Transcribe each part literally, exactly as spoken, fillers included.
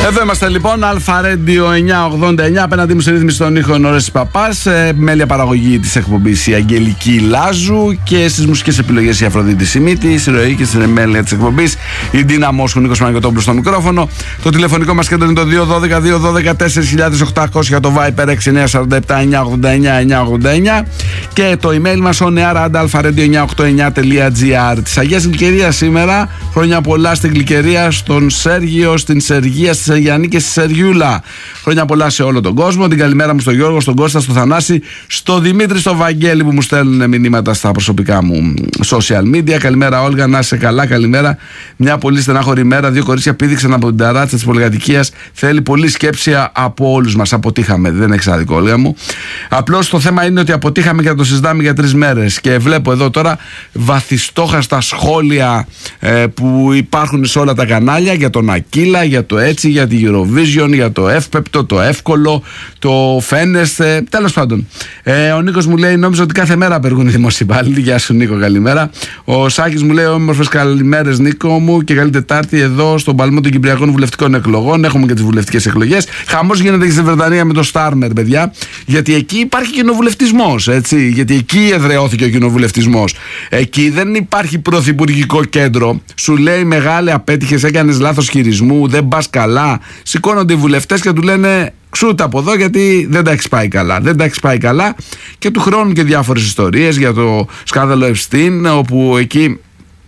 Εδώ είμαστε λοιπόν, Αλφα Radio εννιακόσια ογδόντα εννιά. Απέναντί μου στη ρύθμιση των ήχων ο Ρέσης Παπάς, ε, μέλεια παραγωγή της εκπομπής η Αγγελική Λάζου και στις μουσικές επιλογές η Αφροδίτη Σιμίτη, στη ροή και στην μέλεια της εκπομπής η Ντίνα Μόσχου, Νίκος Παναγιωτόπουλος στο μικρόφωνο. Το τηλεφωνικό μας κέντρο είναι το δύο ένα δύο, δύο ένα δύο, τέσσερα οκτώ μηδέν μηδέν, το Viper έξι εννιά τέσσερα επτά εννιά ογδόντα εννιά εννιά ογδόντα εννιά και το email μας on air at alpha radio εννιακόσια ογδόντα εννιά τελεία gr. Της Αγίας Γλυκερίας σήμερα, χρόνια πολλά στην Γλυκερία, στον Σέργιο, στην Σεργία, στη Σεργιανή και στη Σεργιούλα. Χρόνια πολλά σε όλο τον κόσμο. Την καλημέρα μου στον Γιώργο, στον Κώστα, στον Θανάση, στον Δημήτρη, στον Βαγγέλη που μου στέλνουν μηνύματα στα προσωπικά μου social media. Καλημέρα, Όλγα, να είσαι καλά. Καλημέρα. Μια πολύ στενάχωρη ημέρα. Δύο κορίτσια πήδηξαν από την ταράτσα της πολυκατοικίας. Θέλει πολλή σκέψη από όλους μας. Αποτύχαμε. Δεν έχει άδικο, Όλγα μου. Απλώς το θέμα είναι ότι αποτύχαμε και θα το συζητάμε για τρεις μέρες. Και βλέπω εδώ τώρα βαθιστόχαστα σχόλια ε, που υπάρχουν σε όλα τα κανάλια για τον Ακύλα, για το έτσι, για τη Eurovision, για το εύπεπτο, το εύκολο, το φαίνεστε. Τέλος πάντων. Ε, ο Νίκος μου λέει: νόμιζα ότι κάθε μέρα απεργούν οι δημοσιοπάλληλοι. Γεια σου, Νίκο, καλημέρα. Ο Σάκης μου λέει: όμορφες καλημέρες, Νίκο μου, και καλή Τετάρτη εδώ στον παλμό των Κυπριακών Βουλευτικών Εκλογών. Έχουμε και τις βουλευτικές εκλογές. Χαμός γίνεται και στη Βρετανία με το Στάρμερ, παιδιά. Γιατί εκεί υπάρχει κοινοβουλευτισμός. Έτσι. Γιατί εκεί εδραιώθηκε ο κοινοβουλευτισμός. Εκεί δεν υπάρχει πρωθυπουργικό κέντρο. Σου λέει: μεγάλε, απέτυχες, έκανες λάθος χειρισμού, δεν πας καλά. Σηκώνονται οι βουλευτές και του λένε: ξούτα από εδώ, γιατί δεν τα έχεις πάει καλά. Δεν τα έχεις πάει καλά. Και του χρόνου και διάφορες ιστορίες για το σκάνδαλο Ευστίν, όπου εκεί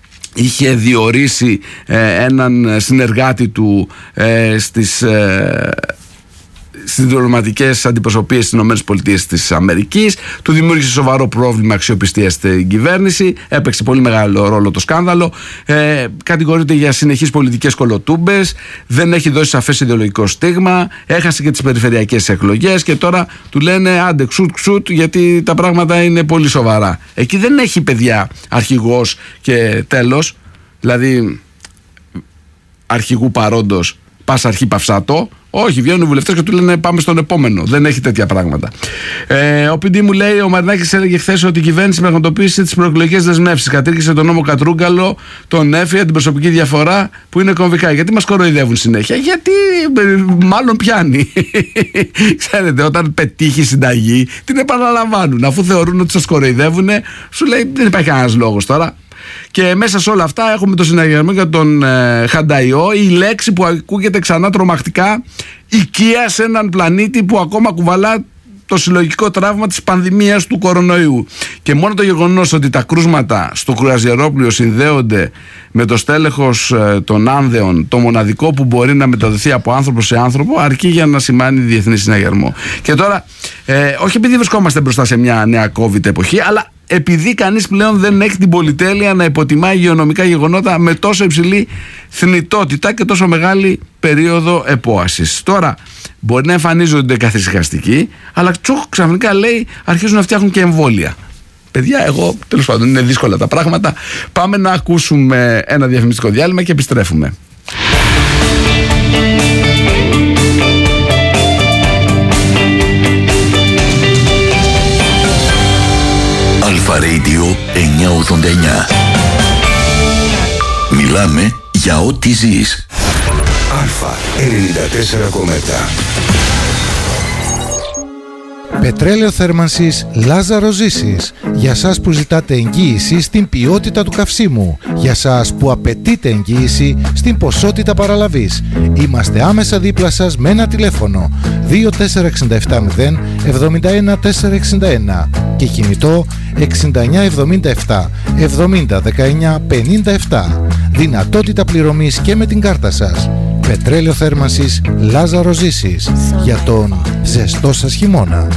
είχε διορίσει ε, έναν συνεργάτη του ε, στις ε, στις διπλωματικές αντιπροσωπείες στις ΗΠΑ της Αμερικής. Του δημιούργησε σοβαρό πρόβλημα αξιοπιστίας στην κυβέρνηση. Έπαιξε πολύ μεγάλο ρόλο το σκάνδαλο. Ε, κατηγορείται για συνεχείς πολιτικές κολοτούμπες. Δεν έχει δώσει σαφές ιδεολογικό στίγμα. Έχασε και τις περιφερειακές εκλογές. Και τώρα του λένε: άντε, ξουτ, ξουτ, γιατί τα πράγματα είναι πολύ σοβαρά. Εκεί δεν έχει, παιδιά, αρχηγός και τέλος. Δηλαδή, αρχηγού παρόντος, πας αρχή παυσάτο. Όχι, βγαίνουν οι βουλευτές και του λένε: πάμε στον επόμενο. Δεν έχει τέτοια πράγματα. Ε, ο Π Ντι μου λέει: ο Μαρινάκης έλεγε χθες ότι η κυβέρνηση πραγματοποίησε τις προεκλογικές δεσμεύσεις. Κατήργησε τον νόμο Κατρούγκαλο, τον έφυγε, την προσωπική διαφορά που είναι κομβικά. Γιατί μας κοροϊδεύουν συνέχεια? Γιατί μάλλον πιάνει. Ξέρετε, όταν πετύχει συνταγή, την επαναλαμβάνουν. Αφού θεωρούν ότι σας κοροϊδεύουν, σου λέει: δεν υπάρχει κανένας λόγος τώρα. Και μέσα σε όλα αυτά έχουμε το συναγερμό για τον ε, Χανταϊό, η λέξη που ακούγεται ξανά τρομακτικά, οικία σε έναν πλανήτη που ακόμα κουβαλά το συλλογικό τραύμα της πανδημίας του κορονοϊού. Και μόνο το γεγονός ότι τα κρούσματα στο κρουαζιερόπλοιο συνδέονται με το στέλεχος ε, των Άνδεων, το μοναδικό που μπορεί να μεταδοθεί από άνθρωπο σε άνθρωπο, αρκεί για να σημάνει διεθνή συναγερμό. Και τώρα, ε, όχι επειδή βρισκόμαστε μπροστά σε μια νέα COVID εποχή, αλλά επειδή κανείς πλέον δεν έχει την πολυτέλεια να υποτιμά υγειονομικά γεγονότα με τόσο υψηλή θνητότητα και τόσο μεγάλη περίοδο επόασης. Τώρα, μπορεί να εμφανίζονται καθησυχαστικοί, αλλά τσοχ, ξαφνικά λέει αρχίζουν να φτιάχνουν και εμβόλια. Παιδιά, εγώ, τέλος πάντων, είναι δύσκολα τα πράγματα. Πάμε να ακούσουμε ένα διαφημιστικό διάλειμμα και επιστρέφουμε. Αλφα Radio εννιακόσια ογδόντα εννιά. Μιλάμε για ό,τι ζεις. Αλφα ενενήντα τέσσερα κόμμα επτά. Πετρέλαιο θέρμανσης Λάζαρο Ζήσης. Για σας που ζητάτε εγγύηση στην ποιότητα του καυσίμου. Για σας που απαιτείτε εγγύηση στην ποσότητα παραλαβής. Είμαστε άμεσα δίπλα σας με ένα τηλέφωνο δύο τέσσερα έξι επτά μηδέν εβδομήντα ένα τετρακόσια εξήντα ένα και κινητό εξήντα εννιά εβδομήντα επτά εβδομήντα δεκαεννιά πενήντα επτά. Δυνατότητα πληρωμής και με την κάρτα σας. Πετρέλαιο θέρμανσης Λάζαρο Ζήσης. Για τον ζεστό σας χειμώνα.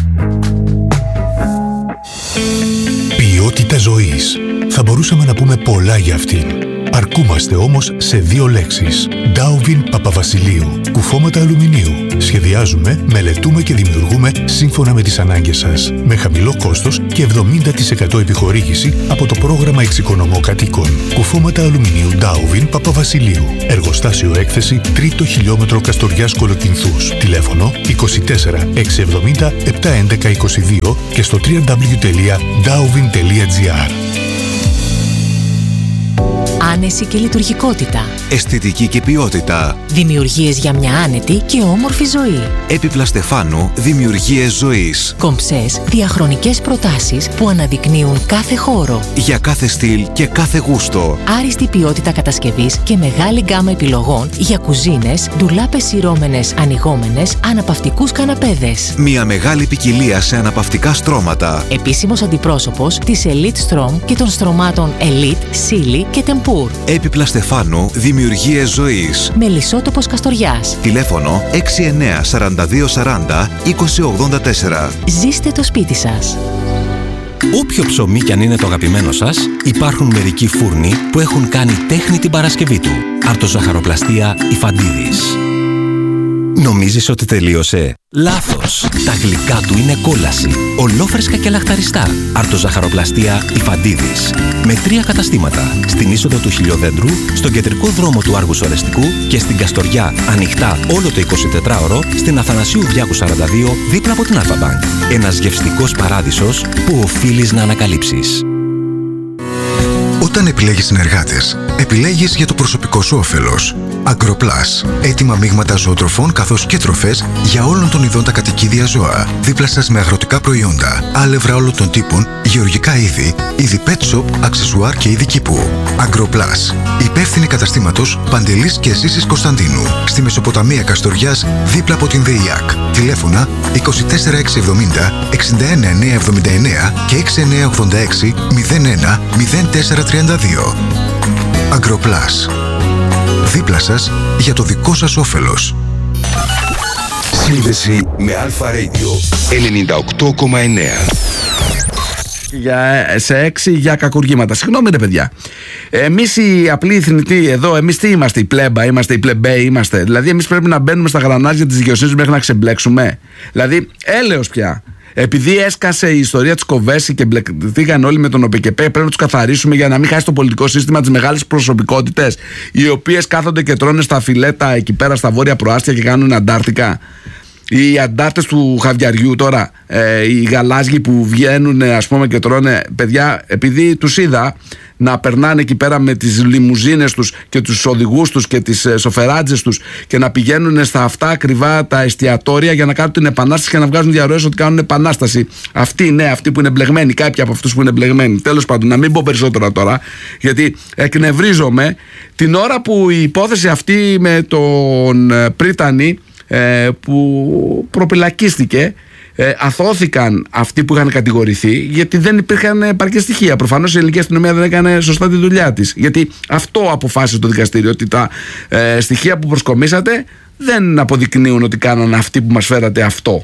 Ποιότητα ζωής. Θα μπορούσαμε να πούμε πολλά για αυτήν. Αρκούμαστε όμως σε δύο λέξεις. Ντάουβιν Παπαβασιλείου. Κουφώματα αλουμινίου. Σχεδιάζουμε, μελετούμε και δημιουργούμε σύμφωνα με τις ανάγκες σας. Με χαμηλό κόστος και εβδομήντα τοις εκατό επιχορήγηση από το πρόγραμμα Εξοικονομώ Κατοίκων. Κουφώματα αλουμινίου Ντάουβιν Παπαβασιλείου. Εργοστάσιο έκθεση τρίτο χιλιόμετρο Καστοριάς Κολοκυνθούς. Τηλέφωνο είκοσι τέσσερα εξακόσια εβδομήντα επτακόσια έντεκα είκοσι δύο και στο double-u double-u double-u τελεία ντάουβιν τελεία τζι άρ. άνεση και λειτουργικότητα, αισθητική και ποιότητα, δημιουργίες για μια άνετη και όμορφη ζωή. Έπιπλα Στεφάνου, δημιουργίες ζωής. Κομψές, διαχρονικές προτάσεις που αναδεικνύουν κάθε χώρο. Για κάθε στυλ και κάθε γούστο. Άριστη ποιότητα κατασκευής και μεγάλη γκάμα επιλογών για κουζίνες, ντουλάπες σειρώμενες, ανοιγόμενες, αναπαυτικούς καναπέδες. Μια μεγάλη ποικιλία σε αναπαυτικά στρώματα. Επίσημος αντιπρόσωπος της Elite Strom και των στρωμάτων Elite, Silly και Tempur. Έπιπλα Στεφάνου, δημιουργίες ζωής. Μελισσότοπος Καστοριάς. Τηλέφωνο έξι εννέα σαράντα δύο σαράντα είκοσι ογδόντα τέσσερα. Ζήστε το σπίτι σας. Όποιο ψωμί κι αν είναι το αγαπημένο σας, υπάρχουν μερικοί φούρνοι που έχουν κάνει τέχνη την Παρασκευή του. Αρτοζαχαροπλαστεία Ιφαντίδης. Νομίζεις ότι τελείωσε? Λάθος! Τα γλυκά του είναι κόλαση. Ολόφρεσκα και λαχταριστά. Αρτοζαχαροπλαστεία Ιφαντίδης. Με τρία καταστήματα. Στην είσοδο του Χιλιοδέντρου, στον κεντρικό δρόμο του Άργους Ορεστικού και στην Καστοριά, ανοιχτά όλο το εικοσιτετράωρο, στην Αθανασίου Διάκου σαράντα δύο, δίπλα από την Αλφα-Μπανκ. Ένας γευστικός παράδεισος που οφείλεις να ανακαλύψεις. Όταν επιλέγεις συνεργάτες, επιλέγεις για το προσωπικό σου όφελος. Agroplus. Έτοιμα μείγματα ζωοτροφών καθώς και τροφές για όλων των ειδών τα κατοικίδια ζώα. Δίπλα σας με αγροτικά προϊόντα, άλευρα όλων των τύπων, γεωργικά είδη, είδη pet shop, αξεσουάρ και είδη κήπου. Agroplus. Υπεύθυνη καταστήματος Παντελής και Ζήσης Κωνσταντίνου. Στη Μεσοποταμία Καστοριάς, δίπλα από την ΔΕΙΑΚ. Τηλέφωνα είκοσι τέσσερα εξακόσια εβδομήντα εξήντα ένα εννιακόσια εβδομήντα εννέα και έξι εννιακόσια ογδόντα έξι μηδέν ένα μηδέν τέσσερα τριάντα δύο. Agroplus. Δίπλα σας για το δικό σας όφελος. Σύνδεση με Αλφα Radio ενενήντα οκτώ κόμμα εννέα. Για, σε έξι για κακουργήματα. Συγγνώμη ρε παιδιά. Εμείς οι απλοί θνητοί εδώ, εμείς τι είμαστε, η πλέμπα, είμαστε οι πλεμπέοι, είμαστε. Δηλαδή εμείς πρέπει να μπαίνουμε στα γρανάζια της δικαιοσύνης μέχρι να ξεμπλέξουμε. Δηλαδή έλεος πια. Επειδή έσκασε η ιστορία της Κοβέση και μπλεκτήκαν όλοι με τον ΟΠΕΚΕΠ, πρέπει να τους καθαρίσουμε για να μην χάσει το πολιτικό σύστημα τις μεγάλες προσωπικότητες, οι οποίες κάθονται και τρώνε στα φιλέτα εκεί πέρα στα βόρεια προάστια και κάνουν αντάρτικα. Οι αντάρτες του χαβιαριού τώρα, ε, οι γαλάζιοι που βγαίνουν ας πούμε και τρώνε, παιδιά, επειδή τους είδα να περνάνε εκεί πέρα με τις λιμουζίνες τους και τους οδηγούς τους και τις ε, σοφεράτζες τους και να πηγαίνουν στα αυτά ακριβά τα εστιατόρια για να κάνουν την επανάσταση και να βγάζουν διαρροές ότι κάνουν επανάσταση. Αυτοί, ναι, αυτοί που είναι μπλεγμένοι, κάποιοι από αυτούς που είναι μπλεγμένοι. Τέλος πάντων, να μην πω περισσότερα τώρα, γιατί εκνευρίζομαι την ώρα που η υπόθεση αυτή με τον Πρίτανη που προπυλακίστηκε, ε, αθώθηκαν αυτοί που είχαν κατηγορηθεί γιατί δεν υπήρχαν επαρκή στοιχεία. Προφανώς η ελληνική αστυνομία δεν έκανε σωστά τη δουλειά της, γιατί αυτό αποφάσισε το δικαστήριο, ότι τα ε, στοιχεία που προσκομίσατε δεν αποδεικνύουν ότι κάνανε αυτοί που μας φέρατε αυτό,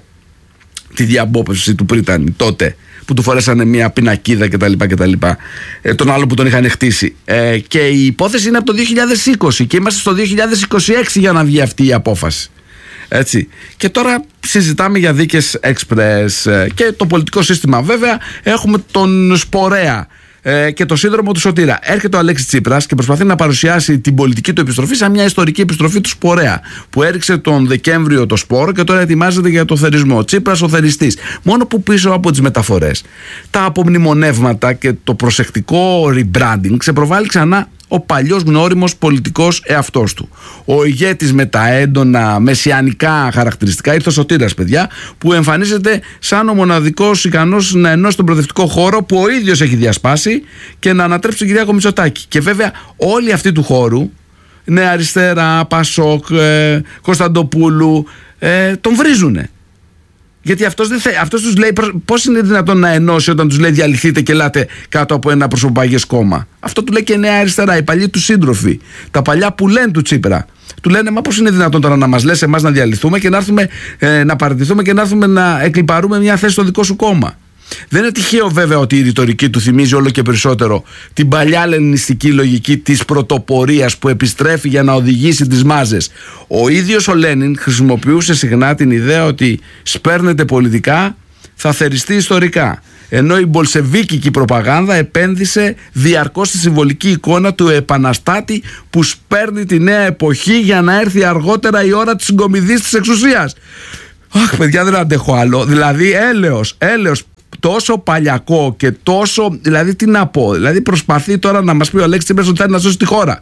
τη διαμπόπευση του Πρίτανη τότε, που του φορέσανε μια πινακίδα κτλ. κτλ. Ε, τον άλλο που τον είχαν χτίσει. Ε, και η υπόθεση είναι από το δύο χιλιάδες είκοσι και είμαστε στο δύο χιλιάδες είκοσι έξι για να βγει αυτή η απόφαση. Έτσι. Και τώρα συζητάμε για δίκες εξπρές και το πολιτικό σύστημα. Βέβαια έχουμε τον Σπορέα ε, και το σύνδρομο του Σωτήρα. Έρχεται ο Αλέξης Τσίπρας και προσπαθεί να παρουσιάσει την πολιτική του επιστροφή σαν μια ιστορική επιστροφή του Σπορέα, που έριξε τον Δεκέμβριο το σπόρο και τώρα ετοιμάζεται για το θερισμό. Τσίπρας ο θεριστής. Μόνο που πίσω από τις μεταφορές, τα απομνημονεύματα και το προσεκτικό rebranding ξεπροβάλλει ξανά ο παλιός γνώριμος πολιτικός εαυτός του. Ο ηγέτης με τα έντονα μεσιανικά χαρακτηριστικά, ήρθε ο Σωτήρας, παιδιά, που εμφανίζεται σαν ο μοναδικός ικανός να ενώσει τον προοδευτικό χώρο που ο ίδιος έχει διασπάσει και να ανατρέψει τον Κυριάκο Μητσοτάκη. Και βέβαια όλοι αυτοί του χώρου, Νέα Αριστερά, Πασόκ, ε, Κωνσταντοπούλου, ε, τον βρίζουνε. Γιατί αυτός, δεν θε, αυτός τους λέει πώς είναι δυνατόν να ενώσει όταν τους λέει διαλυθείτε και ελάτε κάτω από ένα προσωπαγές κόμμα. Αυτό του λέει και Νέα Αριστερά, οι παλιοί του σύντροφοι, τα παλιά που λένε του Τσίπρα. Του λένε μα πώς είναι δυνατόν τώρα να μας λες εμάς να διαλυθούμε και να έρθουμε ε, να παραιτηθούμε και να έρθουμε να εκλιπαρούμε μια θέση στο δικό σου κόμμα. Δεν είναι τυχαίο βέβαια ότι η ρητορική του θυμίζει όλο και περισσότερο την παλιά λενινιστική λογική της πρωτοπορίας που επιστρέφει για να οδηγήσει τις μάζες. Ο ίδιος ο Λένιν χρησιμοποιούσε συχνά την ιδέα ότι σπέρνεται πολιτικά, θα θεριστεί ιστορικά. Ενώ η μπολσεβίκικη προπαγάνδα επένδυσε διαρκώς στη συμβολική εικόνα του επαναστάτη που σπέρνει τη νέα εποχή για να έρθει αργότερα η ώρα της συγκομιδής της εξουσίας. Αχ, παιδιά, δεν αντέχω άλλο. Δηλαδή, έλεος, έλεος. τόσο παλιακό και τόσο, δηλαδή τι να πω, δηλαδή προσπαθεί τώρα να μας πει ο Αλέξης Τσίπρας ότι θέλει να σώσει τη χώρα.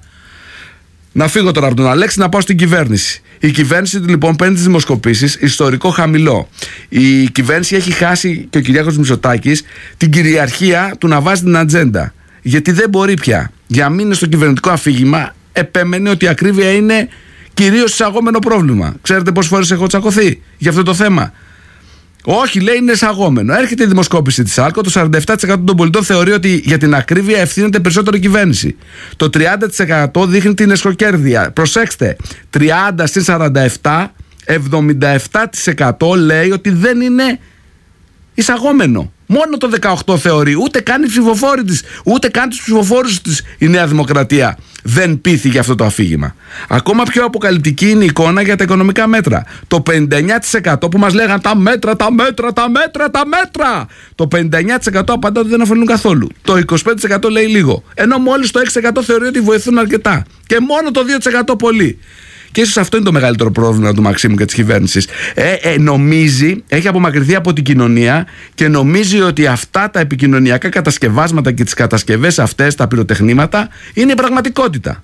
Να φύγω τώρα από τον Αλέξη, να πάω στην κυβέρνηση. Η κυβέρνηση λοιπόν παίρνει τις δημοσκοπήσεις ιστορικό χαμηλό. Η κυβέρνηση έχει χάσει, και ο Κυριάκος Μητσοτάκης, την κυριαρχία του να βάζει την ατζέντα. Γιατί δεν μπορεί πια. Για μήνες στο κυβερνητικό αφήγημα επέμενε ότι η ακρίβεια είναι κυρίως εισαγόμενο πρόβλημα. Ξέρετε πόσες φορές έχω τσακωθεί για αυτό το θέμα? Όχι, λέει, είναι εισαγόμενο. Έρχεται η δημοσκόπηση της ΑΛΚΟ, το σαράντα επτά τοις εκατό των πολιτών θεωρεί ότι για την ακρίβεια ευθύνεται περισσότερο η κυβέρνηση. Το τριάντα τοις εκατό δείχνει την εσχροκέρδεια. Προσέξτε, τριάντα στις σαράντα επτά, εβδομήντα επτά τοις εκατό λέει ότι δεν είναι εισαγόμενο. Μόνο το δεκαοκτώ θεωρεί, ούτε καν οι ψηφοφόροι της, ούτε καν τους ψηφοφόρους της η Νέα Δημοκρατία δεν πείθει για αυτό το αφήγημα. Ακόμα πιο αποκαλυπτική είναι η εικόνα για τα οικονομικά μέτρα. Το πενήντα εννιά τοις εκατό που μας λέγαν τα μέτρα, τα μέτρα, τα μέτρα, τα μέτρα. Το πενήντα εννιά τοις εκατό απαντά ότι δεν ωφελούν καθόλου. Το είκοσι πέντε τοις εκατό λέει λίγο. Ενώ μόλις το έξι τοις εκατό θεωρεί ότι βοηθούν αρκετά. Και μόνο το δύο τοις εκατό πολύ. Και ίσως αυτό είναι το μεγαλύτερο πρόβλημα του Μαξίμου και της κυβέρνησης. Ε, ε, νομίζει, έχει απομακρυνθεί από την κοινωνία και νομίζει ότι αυτά τα επικοινωνιακά κατασκευάσματα και τις κατασκευές αυτές, τα πυροτεχνήματα, είναι η πραγματικότητα.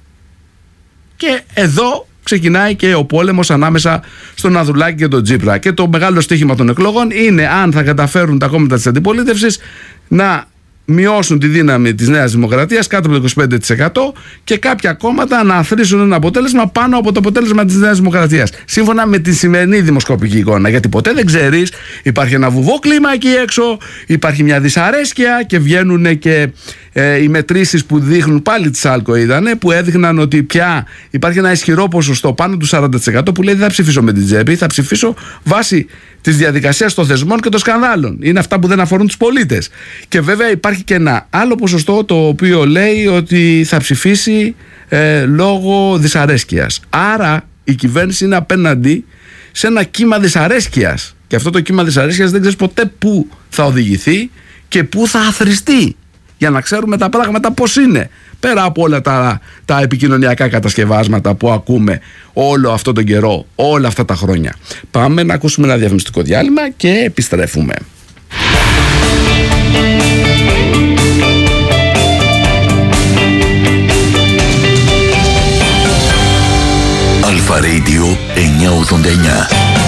Και εδώ ξεκινάει και ο πόλεμος ανάμεσα στον Ανδρουλάκη και τον Τσίπρα. Και το μεγάλο στοίχημα των εκλογών είναι αν θα καταφέρουν τα κόμματα της αντιπολίτευσης να μειώσουν τη δύναμη της Νέας Δημοκρατίας κάτω από το είκοσι πέντε τοις εκατό και κάποια κόμματα να αθροίσουν ένα αποτέλεσμα πάνω από το αποτέλεσμα της Νέας Δημοκρατίας. Σύμφωνα με τη σημερινή δημοσκοπική εικόνα. Γιατί ποτέ δεν ξέρεις, υπάρχει ένα βουβό κλίμα εκεί έξω, υπάρχει μια δυσαρέσκεια και βγαίνουν και ε, οι μετρήσεις που δείχνουν, πάλι τις ΑΛΚΟ είδανε, που έδειχναν ότι πια υπάρχει ένα ισχυρό ποσοστό πάνω του σαράντα τοις εκατό που λέει δεν θα ψηφίσω με την τσέπη, θα ψηφίσω βάσει της διαδικασίας των θεσμών και των σκανδάλων. Είναι αυτά που δεν αφορούν τους πολίτες. Και βέβαια υπάρχει και ένα άλλο ποσοστό το οποίο λέει ότι θα ψηφίσει ε, λόγω δυσαρέσκειας. Άρα η κυβέρνηση είναι απέναντι σε ένα κύμα δυσαρέσκειας. Και αυτό το κύμα δυσαρέσκειας δεν ξέρεις ποτέ πού θα οδηγηθεί και πού θα αθροιστεί. Για να ξέρουμε τα πράγματα πώς είναι. Πέρα από όλα τα, τα επικοινωνιακά κατασκευάσματα που ακούμε όλο αυτό τον καιρό, όλα αυτά τα χρόνια. Πάμε να ακούσουμε ένα διαφημιστικό διάλειμμα και επιστρέφουμε. Αλφα Radio εννιακόσια ογδόντα εννιά.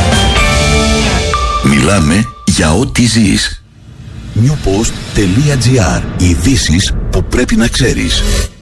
Μιλάμε για ό,τι ζεις. newpost.gr. Ειδήσεις που πρέπει να ξέρεις.